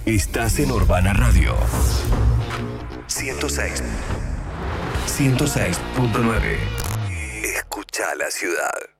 Estás en Urbana Radio 106.9. Escucha la ciudad.